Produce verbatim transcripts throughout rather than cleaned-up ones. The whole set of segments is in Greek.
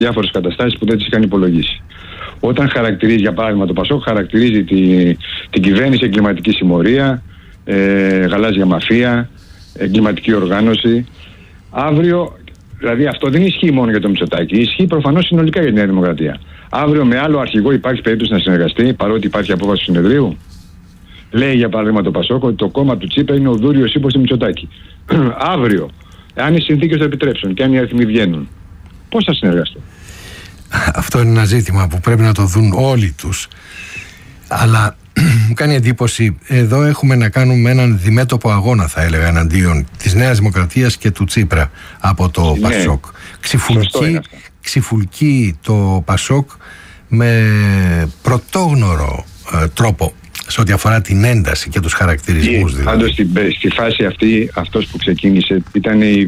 διάφορες καταστάσεις που δεν τις είχαν υπολογίσει. Όταν χαρακτηρίζει, για παράδειγμα, το Πασόκ χαρακτηρίζει τη, την κυβέρνηση εγκληματική συμμορία, ε, γαλάζια μαφία, εγκληματική οργάνωση. Αύριο, δηλαδή αυτό δεν ισχύει μόνο για το Μητσοτάκη, ισχύει προφανώς συνολικά για τη Νέα Δημοκρατία. Αύριο με άλλο αρχηγό υπάρχει περίπτωση να συνεργαστεί, παρότι υπάρχει απόφαση του συνεδρίου. Λέει για παράδειγμα το Πασόκ ότι το κόμμα του Τσίπρα είναι ο δούριος ύπος του Μητσοτάκη. Αύριο, αν οι συνθήκες το επιτρέψουν και αν οι αριθμοί βγαίνουν, πώς θα συνεργαστούν? Αυτό είναι ένα ζήτημα που πρέπει να το δουν όλοι τους. Αλλά μου κάνει εντύπωση, εδώ έχουμε να κάνουμε έναν διμέτωπο αγώνα, θα έλεγα, εναντίον της Νέας Δημοκρατίας και του Τσίπρα από το ναι. Πασόκ. Ξυφουλκεί, ξυφουλκεί το Πασόκ με πρωτόγνωρο ε, τρόπο σε ό,τι αφορά την ένταση και τους χαρακτηρισμούς. Δηλαδή. Πάντως στη, στη φάση αυτή, αυτός που ξεκίνησε ήταν η,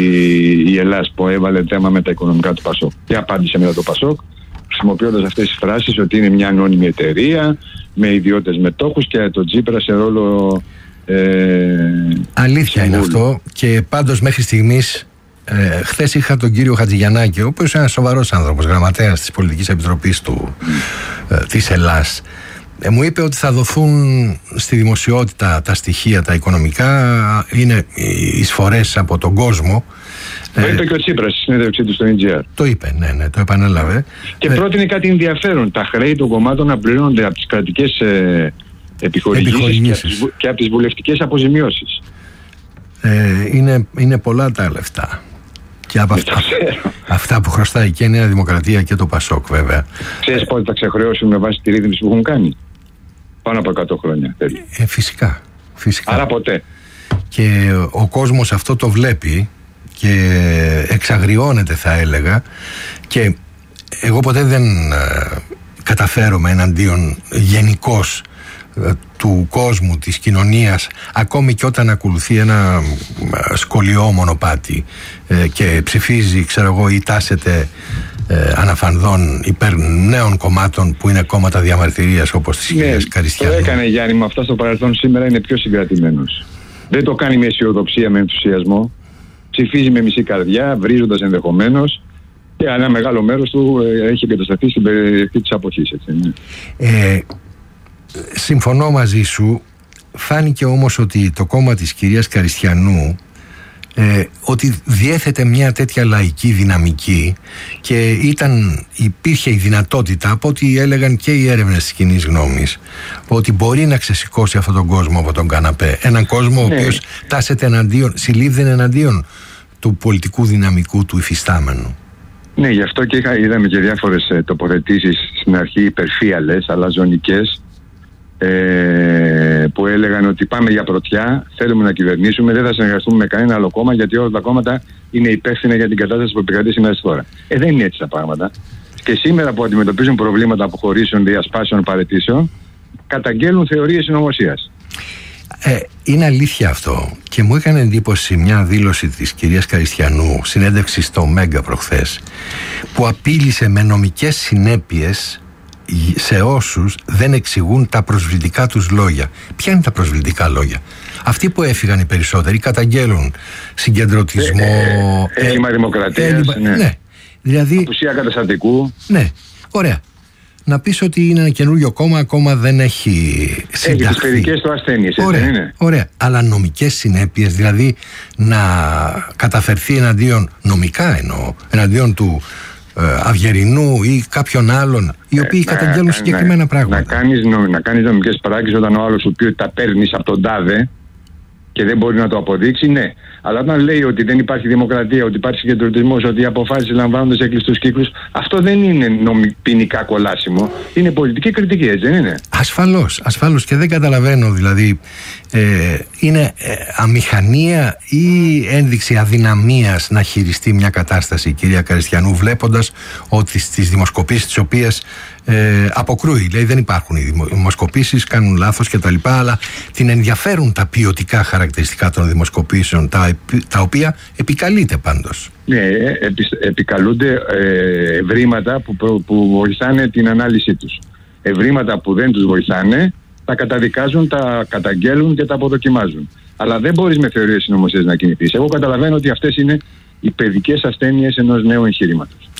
η, η Ελλάς που έβαλε θέμα με τα οικονομικά του Πασόκ. Και απάντησε μετά το Πασόκ, χρησιμοποιώντας αυτές τις φράσεις ότι είναι μια ανώνυμη εταιρεία με ιδιώτες μετόχους και το Τσίπρα σε ρόλο ε, αλήθεια συμβούλου. Είναι αυτό. Και πάντως μέχρι στιγμής ε, χθες είχα τον κύριο Χατζηγιαννάκη, ο οποίος είναι ένας σοβαρός άνθρωπος, γραμματέας της Πολιτικής Επιτροπής του, ε, της Ελλάς. Ε, μου είπε ότι θα δοθούν στη δημοσιότητα τα στοιχεία, τα οικονομικά, είναι εισφορές από τον κόσμο. Το είπε και ο Τσίπρας στη συνέντευξή του στο εν τζι αρ. Το είπε, ναι, ναι, το επανέλαβε. Και ε, πρότεινε κάτι ενδιαφέρον. Τα χρέη των κομμάτων να πληρώνονται από τις κρατικές ε, επιχορηγήσεις, επιχορηγήσεις. Και, από τις, και από τις βουλευτικές αποζημιώσεις. Ε, είναι, είναι πολλά τα λεφτά. Και από αυτά, αυτά που χρωστάει και η Νέα Δημοκρατία και το Πασόκ, βέβαια. Ξέρεις πότε θα ξεχρεώσουν με βάση τη ρύθμιση που έχουν κάνει? Πάνω από εκατό χρόνια. Ε, φυσικά, φυσικά. Άρα ποτέ. Και ο κόσμος αυτό το βλέπει και εξαγριώνεται, θα έλεγα, και εγώ ποτέ δεν ε, καταφέρομαι εναντίον γενικώς ε, του κόσμου, της κοινωνίας, ακόμη και όταν ακολουθεί ένα ε, σκολιό μονοπάτι ε, και ψηφίζει, ξέρω εγώ, ή τάσεται ε, αναφανδόν υπέρ νέων κομμάτων που είναι κόμματα διαμαρτυρίας, όπως της ναι, κυρίας Καριστιανού. Το έκανε, Γιάννη, με αυτά στο παρελθόν. Σήμερα είναι πιο συγκρατημένος. Δεν το κάνει με αισιοδοξία, με ενθουσιασμό. Ψηφίζει με μισή καρδιά, βρίζοντας ενδεχομένως, και ένα μεγάλο μέρος του ε, έχει εγκατασταθεί στην περιοχή της αποχής. Έτσι, ναι. ε, συμφωνώ μαζί σου. Φάνηκε όμως ότι το κόμμα της κυρίας Καριστιανού ε, ότι διέθετε μια τέτοια λαϊκή δυναμική και ήταν, υπήρχε η δυνατότητα, από ό,τι έλεγαν και οι έρευνες της κοινής γνώμης, ότι μπορεί να ξεσηκώσει αυτόν τον κόσμο από τον καναπέ. Έναν κόσμο ναι. ο οποίος τάσεται εναντίον, συλλήβδεν εναντίον του πολιτικού δυναμικού του υφιστάμενου. Ναι, γι' αυτό και είχα, είδαμε και διάφορες ε, τοποθετήσεις στην αρχή υπερφύαλες, αλλά ζωνικές, Ε, που έλεγαν ότι πάμε για πρωτιά, θέλουμε να κυβερνήσουμε, δεν θα συνεργαστούμε με κανένα άλλο κόμμα, γιατί όλα τα κόμματα είναι υπεύθυνα για την κατάσταση που επικρατεί σήμερα στη χώρα. Ε, δεν είναι έτσι τα πράγματα. Και σήμερα που αντιμετωπίζουν προβλήματα αποχωρήσεων, διασπάσεων, παραιτήσεων, καταγγέλνουν θεωρίες συνωμοσίας. Ε, είναι αλήθεια αυτό. Και μου έκανε εντύπωση μια δήλωση της κυρίας Καριστιανού, συνέντευξη στο Μέγκα προχθές, που απείλησε με νομικές συνέπειες σε όσους δεν εξηγούν τα προσβλητικά τους λόγια. Ποια είναι τα προσβλητικά λόγια? Αυτοί που έφυγαν οι περισσότεροι καταγγέλουν συγκεντρωτισμό, ε, ε, έλλειμμα δημοκρατίας, έλλειμμα, ναι. ναι. Δηλαδή, απουσία καταστατικού. Ναι, ωραία. Να πεις ότι είναι ένα καινούριο κόμμα, ακόμα δεν έχει συνταχθεί. Έχει τις παιδικές του ασθένειες, ωραία, δεν είναι? Ωραία, αλλά νομικές συνέπειες, δηλαδή να καταφερθεί εναντίον, νομικά εννοώ, εναντίον του Αυγερινού ή κάποιον άλλον, οι οποίοι ε, καταγγέλνουν να, συγκεκριμένα να, πράγματα. Να κάνεις, να κάνεις νομικές πράξεις όταν ο άλλος σου πει ότι τα παίρνεις από τον τάδε και δεν μπορεί να το αποδείξει, ναι. Αλλά όταν λέει ότι δεν υπάρχει δημοκρατία, ότι υπάρχει συγκεντρωτισμός, ότι οι αποφάσεις λαμβάνονται σε κλειστούς κύκλους, αυτό δεν είναι νομι, ποινικά κολάσιμο. Είναι πολιτική κριτική, έτσι δεν είναι? Ασφαλώς, ασφαλώς. Και δεν καταλαβαίνω, δηλαδή, ε, είναι ε, αμηχανία ή ένδειξη αδυναμίας να χειριστεί μια κατάσταση η κυρία Καριστιανού, βλέποντας ότι στις δημοσκοπήσεις τις οποίες Ε, αποκρούει, λέει δεν υπάρχουν οι δημοσκοπήσεις, κάνουν λάθος κτλ. Αλλά την ενδιαφέρουν τα ποιοτικά χαρακτηριστικά των δημοσκοπήσεων, τα, τα οποία επικαλείται πάντως. Ναι, επι, επικαλούνται ε, ευρήματα που, που, που βοηθάνε την ανάλυση τους. Ευρήματα που δεν τους βοηθάνε, τα καταδικάζουν, τα καταγγέλουν και τα αποδοκιμάζουν. Αλλά δεν μπορείς με θεωρίες συνωμοσίας να κινηθείς. Εγώ καταλαβαίνω ότι αυτές είναι οι παιδικές ασθένειες ενός νέου εγχειρήματος.